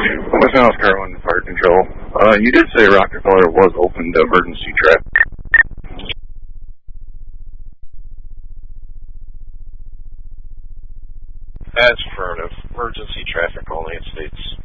West North Carolina Fire Control. You did say Rockefeller was open to emergency traffic. That's affirmative. Emergency traffic only, it states.